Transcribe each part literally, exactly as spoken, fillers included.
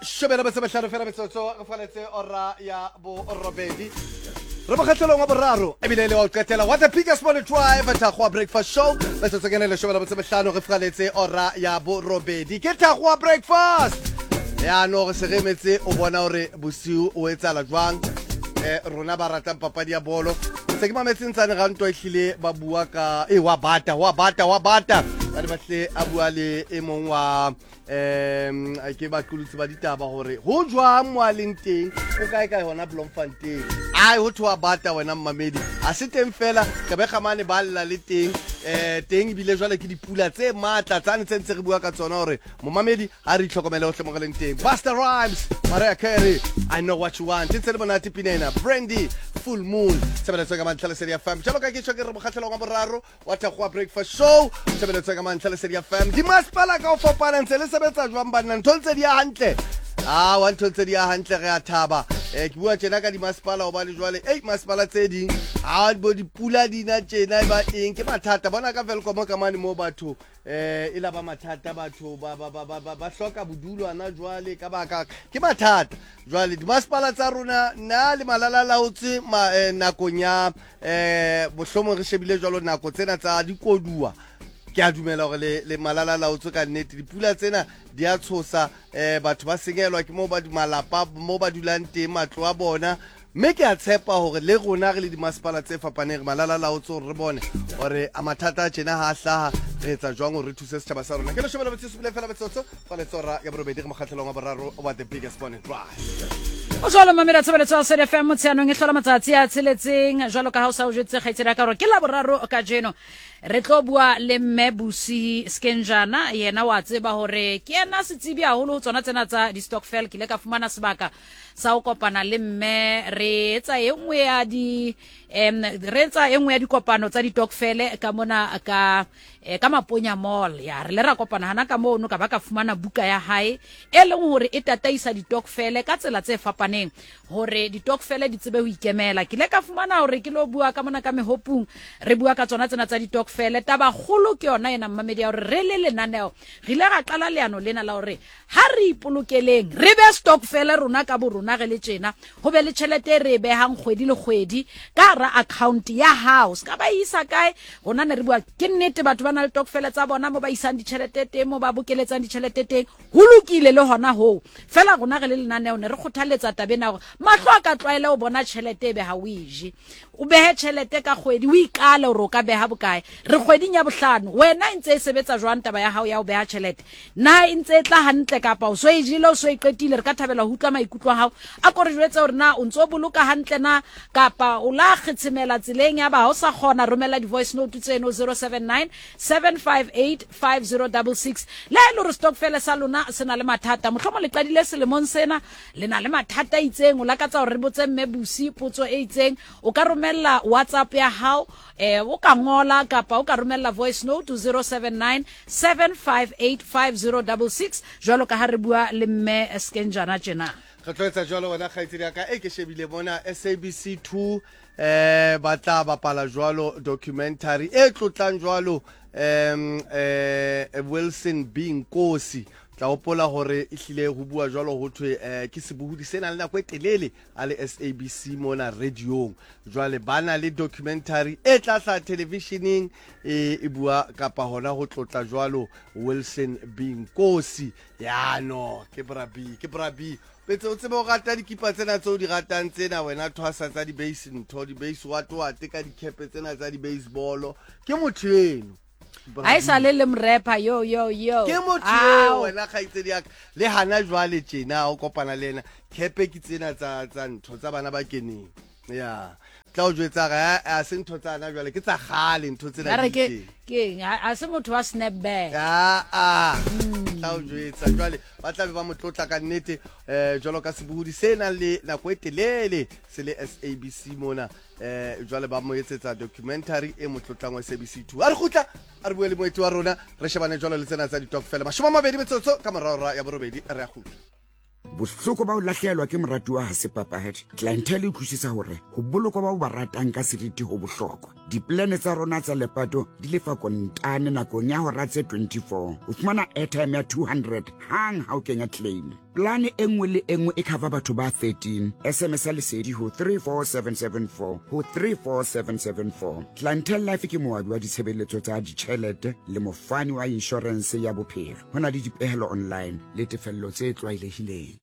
shobela ba se bahlano fela metsotso re faletse ora ya bo robedi re bokgatlhelong wa boraro ebile le wa qetela what the biggest morning drive at Thagwa breakfast show metsotso ke ne le shobela ba se bahlano re faletse ora ya bo robedi ke Thagwa breakfast ya no re se remetse o bona hore bosiu o etsala jwang eh rona ba ratang papadi ya bolo se ke mametseng tsane ga ntwa ehlile ba bua ka e wa bata wa bata wa bata ba ba tle a bua le e mong wa em a ke ba tlulutse ba ditaba hore ho jwa moaleng teng o kae kae hona Bloemfontein ai ho thwa bata wena mmamedi a se teng fela ka be gamane ba lla le teng eh teng bile jwale ke dipula tse matla tsane tse ntse re bua ka tsona hore momamedi a re itlhokomele ho tlhomogeleng teng Buster Rhymes Mariah Carey I know what you want it's le bona tipinena Brandy Full Moon sebeletso ka mantlha le seria fam jalo ka ke tshwa ke re bokgatlhelo wa boraro wa Thagwa breakfast show sebeletso ka mantlha le seria fam di maspala ka o fopana ntse le sebetsa jwang banna ntoltse di a hantle ah wa ntoltse di a hantle re a thaba eh ke bua tjena ka di maspala o ba le jwale eh maspala tse ding ha bo di pula di na tjena ba eng ke mathata bona ka Velkom ka mane mo batho eh ila ba mathata batho ba ba ba ba ba hloka bodulo ana jwale ka baka ke mathata jwale di maspala tsa rona na le malala la utse nakong ya eh bohlomo re shebile jwalo nako tsena tsa dikoduwa ke a dumela hore le le malala la utse ka nnete dipula tsena di a tshosa eh batho ba sengelwa ke mo ba di malapa mo ba dulang teng matlo a bona mme ke a tshepa hore le rona re le di maspala tse fapaneng re malala la utse re bone hore a mathata a tjena ha hlaha re etsa jwang hore re thuse setjhaba sa rona ke le shobela botse subile fela betsotso fa le tsora ya borobedi re mokgatlhelong wa boraro wa the biggest morning drive o jwalo mamela tshebeletso ya S F M motsheanong e hlola matsatsi a tsheletseng jwalo ka ha o sa o jetse kgaitsedi ka hore ke la boraro ka jeno re tlo bua le mme Busi Skenjana yena wa tseba hore ke yena setsebi haholo tsona tsena tsa di stockfel ke le ka fumana sebaka sa o kopana le mme re etsa engwe ya di em re etsa engwe ya dikopano tsa di stockfel ka mona ka e ka Maponya Mall ya re le ra kopana hana ka mo no ka ba ka fumana buka ya hae e leng hore e tataisa di stockfel ka tsela tse fapaneng hore di stockfel di tsebe ho ikemela ke le ka fumana hore ke lo bua ka mona ka mehopung re bua ka tsona tsena tsa di stockfel taba kholo ke yona ena mmamedi ya hore re le lenaneo re le ga qala leano lena la hore ha re ipolokeleng re be stockfel rona ka bo rona re le tjena ho be le tšhelete re be hang kgwedi le kgwedi ka ra account ya house ka ba isa kae rona ne re bua ke nnete batho ba na le stockfel tsa bona mo ba isang ditšhelete teng mo ba bokeletsang ditšhelete teng ho lokile le hona ho fela rona re le lenaneo ne re kgothaletsa tabena hore mahlo a ka tlwaele o bona tšhelete be ha o ije o behe tšhelete ka kgwedi o ikale hore o ka beha bokae re kgweding ya bohlano wena ntse e sebetsa jwang taba ya hao ya o beha tšhelete na ntse e tla hantle kapa o so e jile o so e qetile re ka thabela ho utlwa maikutlo a hao a ko re jwetsa hore na o ntso boloka hantle na kapa o la kgetsemela tseleng ya ba ha o sa kgona romela di voice note tseno zero seven nine seven five eight five zero six six le lo re stockfel sa lona se na le mathata mohlomong le qadile selemong sena le na le mathata a itseng o lakatsa hore re botse mme Busi potso e itseng o ka romella WhatsApp ya hao eh o ka ngola kapa o ka romella voice note to zero seven nine seven five eight five zero six six jwalo ka ha re bua le mme Skenjana tjena re tloetsa jwalo wena kgaitsedi ka e ke shebile bona S A B C two eh ba tla bapala jwalo documentary e tlotlang jwalo em eh Wilson being Nkosi tla opola hore ihlile ho bua jwalo ho thwe eh ke sebohudi sena le nako e telele a le S A B C mona radio jwale bana le documentary e tla sa televisioning e e bua kapa hona ho tlotla jwalo Wilson being Nkosi ya no ke brabi ke brabi petse o tsebe o rata dikipa tsena tse o di ratang tsena wena thwasa tsa di base ntho di base wa twa teka dikepe tsena tsa di baseball ke motho eno a isa le le mrepa yo yo yo ke motho wena kgaitsedi ya le hana jwale tjena o kopana lena kepe ke tsena tsa tsa ntho tsa bana ba keneng ya tla o jwetsa ga a se ntho tsa na jwale ke tsa gale ntho tsena di ke ke a se motho wa snapback ya a tla o jwetsa jwale ba tla be ba motlotla ka nnete eh jwalo ka sebohudi sena le nako e telele se le S A B C mona eh jwale ba mo etsetsa documentary e motlotlang wa S A B C two a re khutla a re buele moeti wa rona re shebane jwalo le tsena tsa di stockfel mashome a mabedi metsotso ka morao ya borobedi re a khutla bohloko ba o lahlehelwa ke moratuwa ha se papadi. Clientele e thušisa hore ho bolokwa ba o ba ratang ka seriti ho bohlokwa. Diplane tsa rona tsa lepato di lefa kontane nakong ya hora tse twenty-four. O fumana airtime ya two hundred hang ha o kenya claim. Plane e nngwe le e nngwe e cover batho ba thirteen. S M S ya lesedi ho three four seven seven four ho three four seven seven four. Clientele Life ke moabi wa ditshebeletso tsa ditjhelete le mofani wa insurance ya bophelo. Ho na le dipehelo online le tefello tse tlwaelehileng.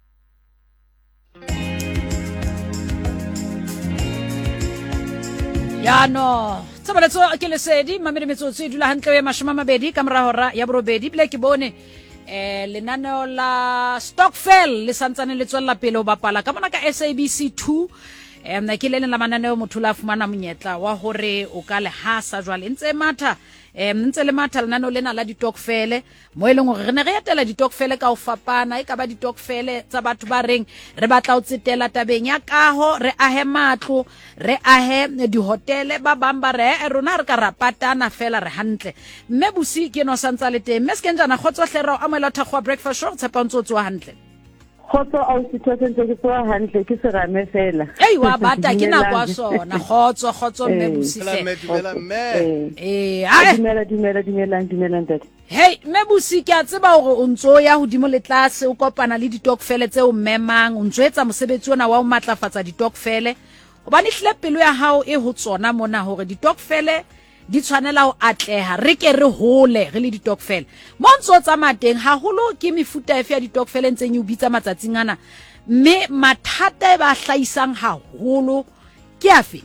Ya no tsabaletso ke lesedi mamedi metsotso e dula hantle ya mashoma mabedi ka mora hora ya borobedi bile ke bone eh lenaneo la Stokvel le santsane le tswella pele ho bapala ka mona ka S A B C two em na ke le la mananeo motho la fumana monyetla wa hore o ka le hasa jwale ntse matha em ntse le matha lenaneo lena la ditokfele mo eleng hore re ne re etela ditokfele ka o fapana e ka ba ditokfele tsa batho ba reng re batla o tsetela tabeng ya kaho re ahe matlo re ahe di hotele ba bamba re rona re ka rapatana fela re hantle mme busi ke no santsa le teng mme skenjana khotso hlero amela thakgwa breakfast show tshepantsho tswa hantle khotso au sithatse ke tswa hantle ke serame fela ei wa bata ke na kwa sona khotso khotso mme busi dumela mme eh a dumela dumela dumela dumela ntate hey mme busi ke a tseba hore o ntso ya hodimo le tlase o kopana le ditokfele tse o mmemang o ntsetsa mosebetsi ona wa o matlafatsa ditokfele obane hle pelo ya hao e ho tsona mona hore ditokfele di tshwanela ho atleha re ke re hole re le ditokfele mo ntso tsa mateng ha holo ke mefuta efe ya ditokfele ntseng o bitsa matsatsing ana mme mathata ba hlaisang ha holo ke afe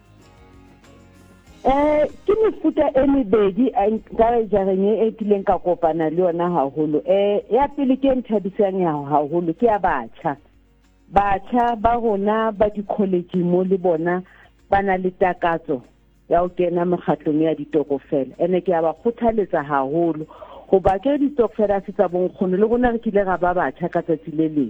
eh ke mefuta e mebedi a nka jareng e tileng ka kopana le yona ha holo eh ya pele ke nthabisang ya ha holo ke ya batjha batjha ba rona ba di college mo le bona bana le takatso ya o kena mekgatlong ya ditokofela ene ke aba khuthaletsa haholo go ba ke ditokofela se tsa bonkgono le gona re kile ga ba batjha ka tsatsi le le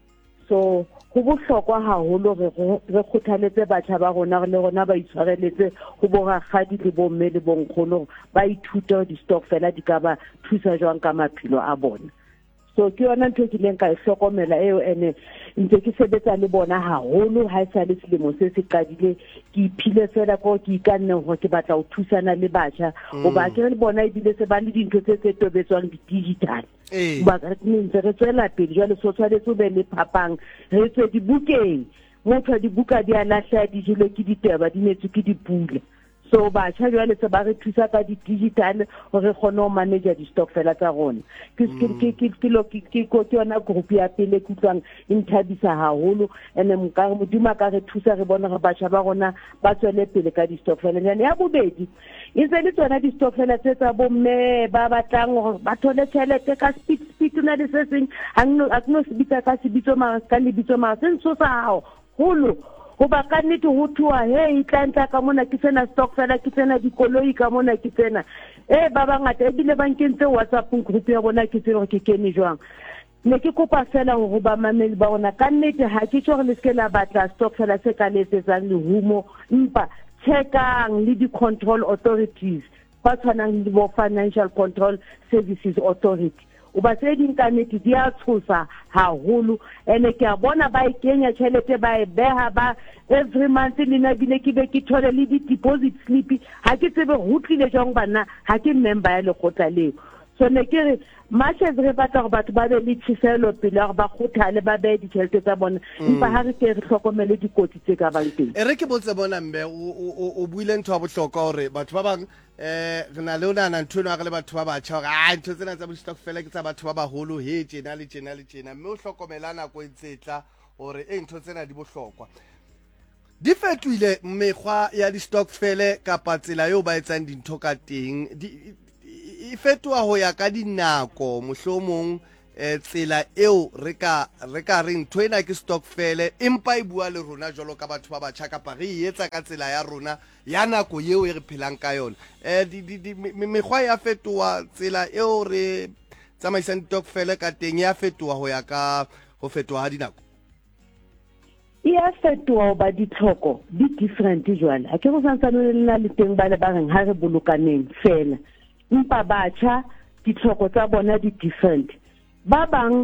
so go bohlokwa haholo re re khuthaletse batjha ba rona le rona ba itshwareletse go boga gadi le bomme le bonkgono ba ithuta di stokfela di ka ba thusa jwang ka maphelo a bona so ke yona ntho ke leng ka e hlokomela eo ene ntse ke sebetsa le bona haholo ha isa le selemo se se qadile ke iphile fela ko ke ikanne ho ke batla ho thusana le batjha go ba ke re bona e bile se ba le dintho tse tse tobetswang di digital ba re ntse re tswela pele jwale so tshwanetse be le phapang re tswe di bukeng motho di buka di alahla di jile ke diteba di netse ke dipula so batjha jwale se ba re thusa ka di digital hore kgone ho manage di stokfela tsa rona ke ke ke ke lo ke ke ko yona group ya pele kutlwang inthabisa haholo ene mka modimo ka re thusa re bona re batjha ba rona ba tswele pele ka di stokfela jane ya bobedi e se le tsona di stokfela tse tsa bomme ba batlang hore ba thole tšhelete ka speed speed na le se seng a no a no se bitsa ka se bitso ma ka le bitso ma se ntso sa hao holo go ba ka nnete ho thua he itlantla ka mona ke tsena stokfela ke tsena dikoloi ka mona ke tsena eh ba bangata e bile ba nkentse WhatsApp group ya bona ke tsere ke kene jwang ne ke kopa fela go ba mameli ba bona ka nnete ha ke tshore le se la batla stokfela se ka letsetsang le humo mpa checkang le di control authorities ba tshwanang le bo Financial Control Services Authority o ba tse ding ka nnete di a tshosa haholo ene ke a bona ba ikenya tšhelete ba e beha ba every month le na bile ke be ke thole le di deposit slip ha ke tsebe ho tlile jang bana ha ke member ya lekgotla leo so ne ke re mathe re batla go batho ba be le tshifelo pele ba khothale ba be di tšhelete tsa bona empa ha re ke re hlokomele dikotsi tse ka bang teng e re ke botse bona mbe o o buile ntho a bohlokwa hore batho ba bang eh re na le ona na ntho eno ga le batho ba batjha hore a ntho tsena tsa stokfela ke tsa batho ba baholo he tjena le tjena le tjena mme o hlokomelana go itsetla hore e ntho tsena di bohlokwa di fetwile mekgwa ya di stokfele kapa tsela yo ba etsang dintho ka teng di e fetwa ho ya ka dinako mohlomong tsela eo re ka re ka re ntho ena ke stokfele empa e bua le rona jalo ka batho ba batjha kapa re etsa ka tsela ya rona ya nako eo e re phelang ka yona eh di mekgwa ya fetwa tsela eo re tsamaisang stokfele ka teng ya fetwa ho ya ka ho fetwa ha dinako ya fetwa ba ditlhoko di different jwale ha ke go santsane le nna le teng ba le ba reng ha re bolokaneng fela mpa batjha ditlhoko tsa bona di different ba bang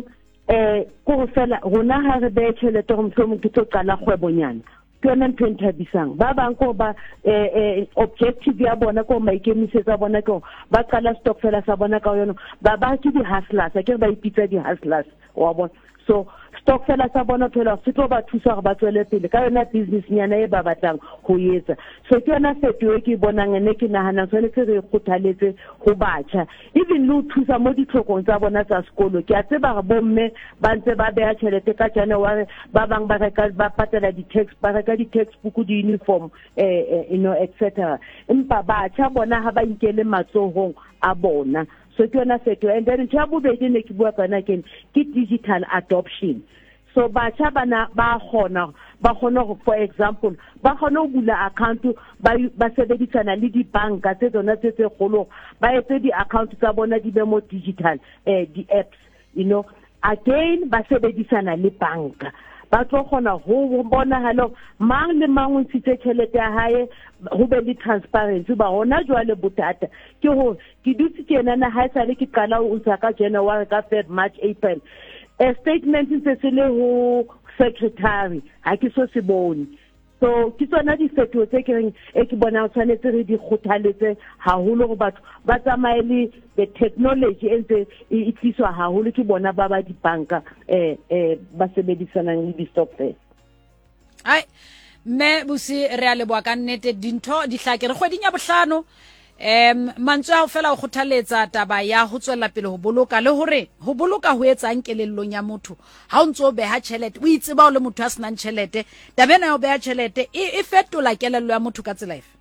eh go fela rona ha re be tšhelete go mhlomong ke tlo qala kgwebonyana ke yona ntho e nthabisang ba bang ko ba eh objective ya bona ko maikemisetsa bona ko ba qala stokfela sa bona ka yona ba ba ke di hustlers ke ba ipitsa di hustlers wa bona so stokfela sa bona phela se tlo ba thusa gore ba tswele pele ka yona business nyana e ba batlang go yetsa so ke yona fetho e ke bonang ne ke nahana tsone ke re khuthaletse go batjha even lo thusa mo ditlhokong tsa bona tsa sekolo ke a tseba ga bomme ba ntse ba bea tšhelete ka January ba bang ba reka ba patela di text ba reka di textbook di uniform eh you know etc empa batjha bona ha ba inkele matsohong a bona so ke yona fetho and then tja bobedi ne ke bua kana ke ke digital adoption so batjha bana ba gona ba gona for example ba gona go bula account ba ba sebedisana le di banka tse tsona tse tse golo ba etse di account tsa bona di be mo digital eh di apps you know again ba sebedisana le banka ba tlo gona go bona halo mang le mang o ntse tšhelete ya hae go be le transparency ba hona jwale botata ke go ke dutse ke nana ha sa le ke qala o tsa ka January ka Feb March April a statement se se le ho secretary ha ke so se bone so ke tsona di fetho tse ke reng e ke bona o tshwanetse re di khuthaletse haholo go batho ba tsamaye le the technology entse e tliswa haholo ke bona ba ba di banka eh eh ba sebedisana le di stokfela ai me busi re a le bua ka nnete dintho di hlake re kgweding ya bohlano em mantswe a fela go kgothaletsa taba ya ho tswela pele ho boloka le hore ho boloka ho etsa nkelellong ya motho ha o ntse o beha tšhelete o itse ba o le motho a senang tšhelete tabena ya o beha tšhelete e fetola kelello ya motho ka tsela efe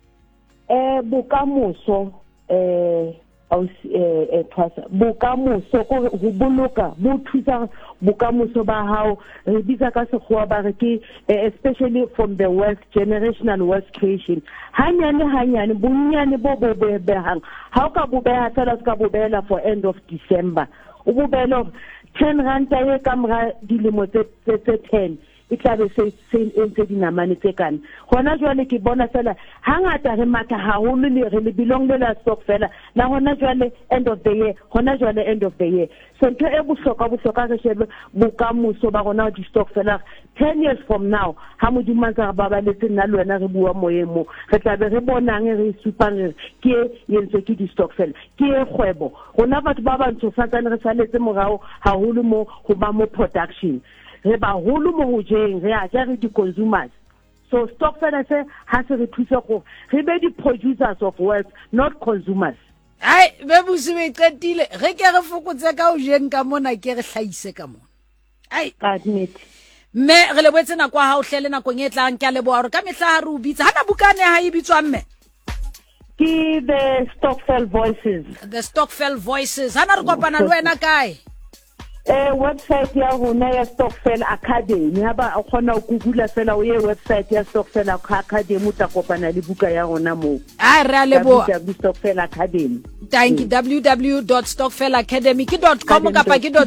eh bokamoso eh au eh twasa bokamoso go boloka bo thusa bokamoso ba hao re bitsa ka sekgowa ba re ke especially from the wealth generational wealth creation hanyane hanyane bonnyane bo bo behang ha o ka bo beha fela ska bo behela for end of December o bo behela ten rand ya ka mra dilemo tse ten e tla be se se ntse dinamane tse kana gona jwale ke bona fela hangata re mata haholo le re le belong le la stock fela la gona jwale end of the year gona jwale end of the year so ntho e bohloka bohloka re shebe bokamoso ba gona di stock fela ten years from now ha modimantsa ba ba le tsena le wena re bua moyemo re tla be re bonang re supang re ke yentse ke di stock fela ke kgwebo gona batho ba ba ntse fa tsana re saletse morao haholo mo go ba mo production re ba holo mo go jeng re a ja re di consumers so stokfela se ha se re thusa go re be di producers of wealth not consumers ai be busi be qetile re ke re fokotse ka o jeng ka mona ke re hlaise ka mona ai admit me re le botse na kwa ha o hlele na kong e tlang ke a leboa re ka mehla ha re o bitsa hana bukane ha e bitswa mme ke the Stokfel Voices the Stokfel Voices hana re kopana le wena kae eh website ya rona ya Stokfel Academy ha ba o khona o google fela o ye website ya Stokfel Academy ta kopana le buka ya rona mo a re a leboa Stokfel Academy thank you w w w dot stokfel academy dot com kapa ke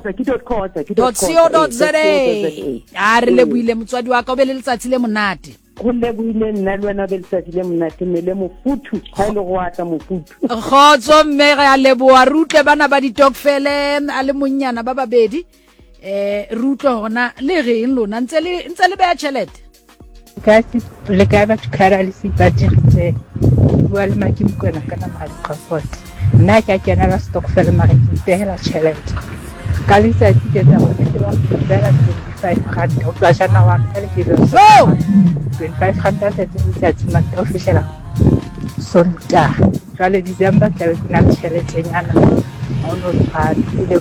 .co dot za a re leboile motswadi wa ka o be le letsatsi le monate go leboile nna le wena be letsatsi le monate me le mofuthu ha ile go atla mofuthu khotso mme re a leboa rutle bana ba di Stokfele a le monnyana ba babedi eh rutle hona le reng lona ntse le ntse le beya tšhelete ka le ka ba tshkara le sipatse bua le makim kona kana mali comfort nna ka kena la Stokfele mara ke behela tšhelete ka le sa tike tsa go ke ba bela twenty-five rand o tla jana wa ka le ke so twenty-five rand tsa tsa tsima ka official sonta jale December tla ke na tšhelete nyana o no tsa ile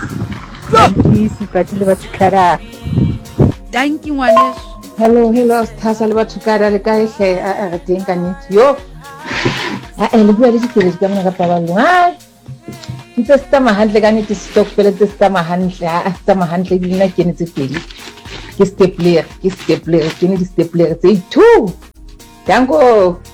ke sipatse le ba tshkara thank you ngwaneso hello hello thasa le batho ka le ka hle a re teng ka nnete yo a ele bua le ditsela ka mona ka paballo ha ntse sta mahantle ka nnete Stokfele tse sta mahantle a sta mahantle di nna ke netse pele ke stepler ke stepler ke ne di stepler tse two dango